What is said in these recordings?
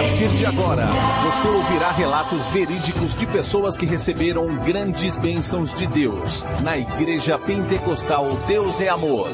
partir de agora, você ouvirá relatos verídicos de pessoas que receberam grandes bênçãos de Deus na Igreja Pentecostal Deus é Amor.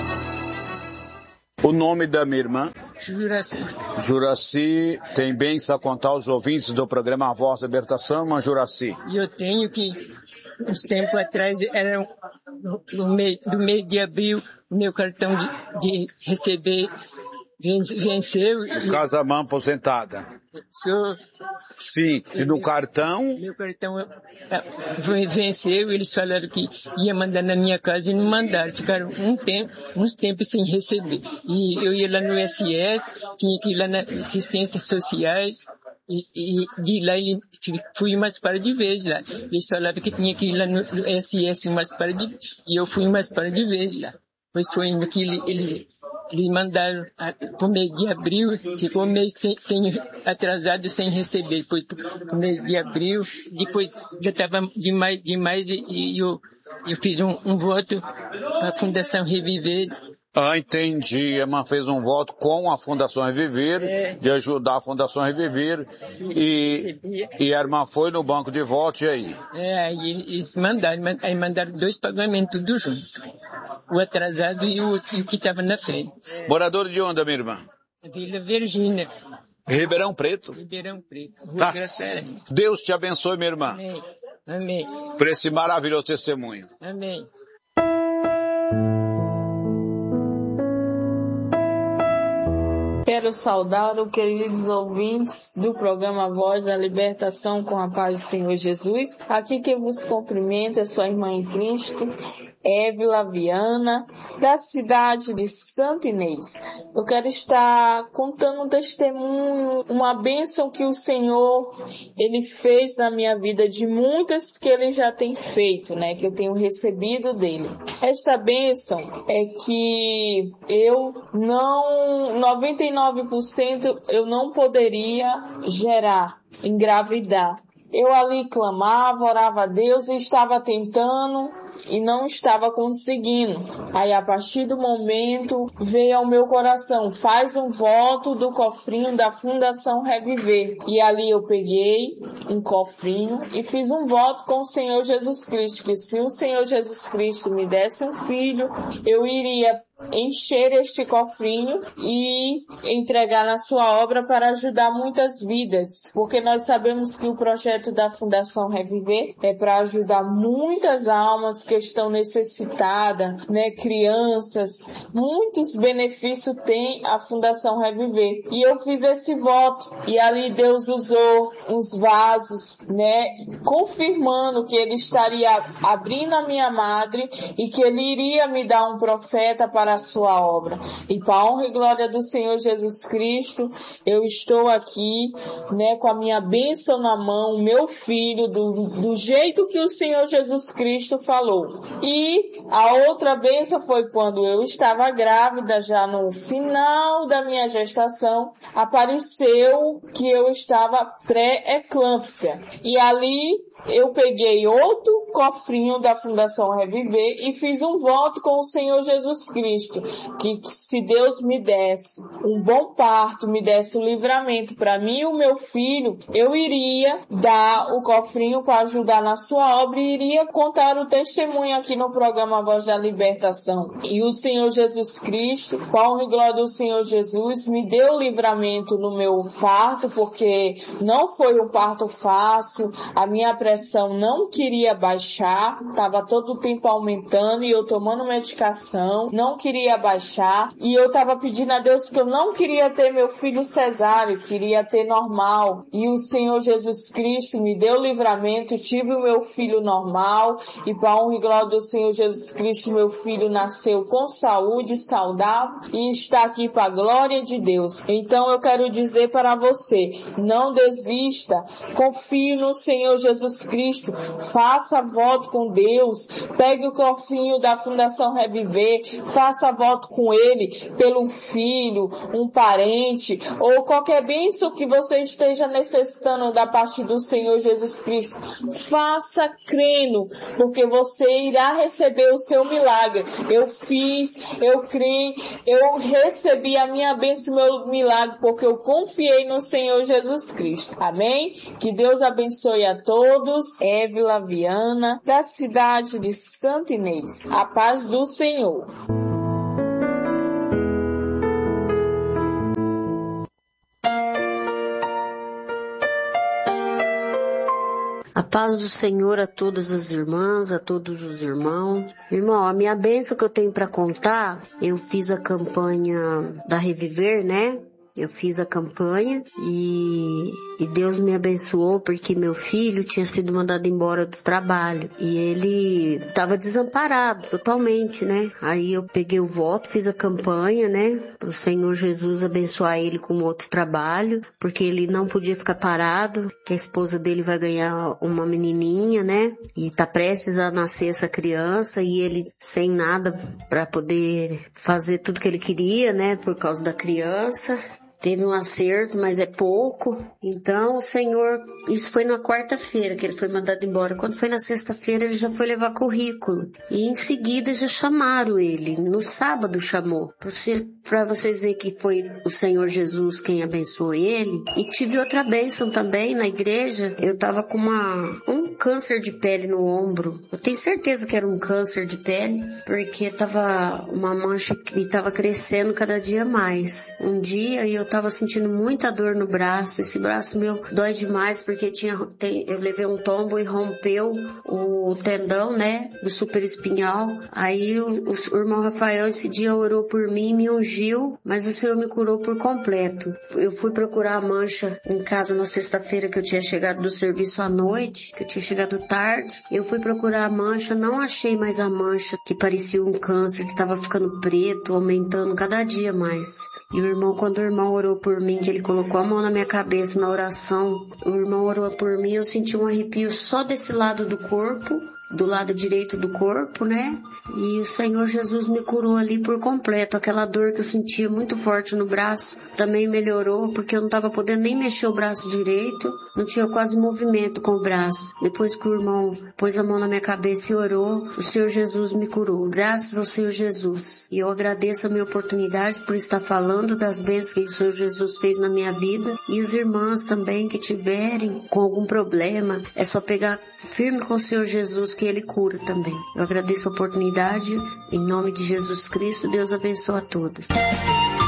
O nome da minha irmã? Juraci. Juraci, tem bênção a contar aos ouvintes do programa A Voz da Libertação, irmã Juraci? E eu tenho que, uns tempos atrás, era do mês de abril, o meu cartão de receber venceu. No caso, a mãe aposentada. Sim, e no cartão? Meu cartão venceu, eles falaram que ia mandar na minha casa e não mandaram. Ficaram uns tempos sem receber. E eu ia lá no SS, tinha que ir lá na assistências sociais, e de lá fui umas par de vezes lá. Eles falaram que tinha que ir lá no SS umas par de vezes, e eu fui umas par de vezes lá. Pois foi indo que eles mandaram pro mês de abril, ficou um mês atrasado sem receber. Depois pro mês de abril, depois já estava demais e eu fiz um voto para a Fundação Reviver. Ah, entendi. A irmã fez um voto com a Fundação Reviver, de ajudar a Fundação Reviver, e a irmã foi no banco de votos, e aí? Aí eles mandaram 2 pagamentos tudo junto. O atrasado e o que estava na frente. Morador de onde, minha irmã? Vila Virgínia. Ribeirão Preto? Ribeirão Preto. Tá. Deus te abençoe, minha irmã. Amém. Amém. Por esse maravilhoso testemunho. Amém. Quero saudar os queridos ouvintes do programa Voz da Libertação com a paz do Senhor Jesus. Aqui quem vos cumprimenta é sua irmã em Cristo, Évila Viana, da cidade de Santo Inês. Eu quero estar contando um testemunho, uma bênção que o Senhor, Ele fez na minha vida, de muitas que Ele já tem feito, né, que eu tenho recebido dEle. Esta bênção é que 99% eu não poderia engravidar. Eu ali clamava, orava a Deus e estava tentando e não estava conseguindo. Aí a partir do momento veio ao meu coração, faz um voto do cofrinho da Fundação Reviver. E ali eu peguei um cofrinho e fiz um voto com o Senhor Jesus Cristo, que se o Senhor Jesus Cristo me desse um filho, eu iria encher este cofrinho e entregar na sua obra para ajudar muitas vidas, porque nós sabemos que o projeto da Fundação Reviver é para ajudar muitas almas que estão necessitadas, né, crianças, muitos benefícios tem a Fundação Reviver. E eu fiz esse voto e ali Deus usou uns vasos, né, confirmando que Ele estaria abrindo a minha madre e que Ele iria me dar um profeta para a sua obra. E para a honra e glória do Senhor Jesus Cristo, eu estou aqui, né, com a minha bênção na mão, o meu filho, do jeito que o Senhor Jesus Cristo falou. E a outra bênção foi quando eu estava grávida, já no final da minha gestação, apareceu que eu estava pré-eclâmpsia. E ali eu peguei outro cofrinho da Fundação Reviver e fiz um voto com o Senhor Jesus Cristo, que se Deus me desse um bom parto, me desse o livramento para mim e o meu filho, eu iria dar o cofrinho para ajudar na sua obra e iria contar o testemunho aqui no programa Voz da Libertação. E o Senhor Jesus Cristo, com a honra e glória do Senhor Jesus, me deu o livramento no meu parto, porque não foi um parto fácil, a minha pressão não queria baixar, estava todo o tempo aumentando e eu tomando medicação, não queria baixar, e eu estava pedindo a Deus que eu não queria ter meu filho cesáreo, queria ter normal, e o Senhor Jesus Cristo me deu livramento, tive o meu filho normal, e para a honra e glória do Senhor Jesus Cristo, meu filho nasceu com saúde, saudável, e está aqui para a glória de Deus. Então eu quero dizer para você, não desista, confie no Senhor Jesus Cristo, faça voto com Deus, pegue o cofrinho da Fundação Reviver, faça voto com Ele pelo filho, um parente, ou qualquer bênção que você esteja necessitando da parte do Senhor Jesus Cristo. Faça crendo, porque você você irá receber o seu milagre. Eu fiz, eu criei, eu recebi a minha bênção, meu milagre, porque eu confiei no Senhor Jesus Cristo. Amém? Que Deus abençoe a todos. Évila Viana, da cidade de Santa Inês. A paz do Senhor. A paz do Senhor a todas as irmãs, a todos os irmãos. Irmão, a minha bênção que eu tenho para contar, eu fiz a campanha da Reviver, né? Eu fiz a campanha e Deus me abençoou porque meu filho tinha sido mandado embora do trabalho e ele estava desamparado totalmente, né? Aí eu peguei o voto, fiz a campanha, né? Para o Senhor Jesus abençoar ele com outro trabalho, porque ele não podia ficar parado, que a esposa dele vai ganhar uma menininha, né? E tá prestes a nascer essa criança e ele sem nada para poder fazer tudo que ele queria, né? Por causa da criança. Teve um acerto, mas é pouco. Então, o Senhor, isso foi na quarta-feira que ele foi mandado embora. Quando foi na sexta-feira, ele já foi levar currículo. E em seguida já chamaram ele. No sábado chamou. Para vocês verem que foi o Senhor Jesus quem abençoou ele. E tive outra bênção também na igreja. Eu tava com um câncer de pele no ombro. Eu tenho certeza que era um câncer de pele, porque tava uma mancha que tava crescendo cada dia mais. Um dia eu tava sentindo muita dor no braço. Esse braço meu dói demais porque eu levei um tombo e rompeu o tendão, né, do superespinhal. Aí o irmão Rafael esse dia orou por mim, me ungiu, mas o Senhor me curou por completo. Eu fui procurar a mancha em casa na sexta-feira que eu tinha chegado do serviço à noite, que eu tinha chegado tarde. Eu fui procurar a mancha, não achei mais a mancha que parecia um câncer, que tava ficando preto, aumentando cada dia mais. E quando o irmão orou por mim, que ele colocou a mão na minha cabeça na oração, o irmão orou por mim, eu senti um arrepio só desse lado do corpo, do lado direito do corpo, né? E o Senhor Jesus me curou ali por completo. Aquela dor que eu sentia muito forte no braço também melhorou, porque eu não estava podendo nem mexer o braço direito, não tinha quase movimento com o braço. Depois que o irmão pôs a mão na minha cabeça e orou, o Senhor Jesus me curou. Graças ao Senhor Jesus. E eu agradeço a minha oportunidade por estar falando das bênçãos que o Senhor Jesus fez na minha vida. E os irmãos também que tiverem com algum problema, é só pegar firme com o Senhor Jesus, que Ele cura também. Eu agradeço a oportunidade, em nome de Jesus Cristo. Deus abençoe a todos.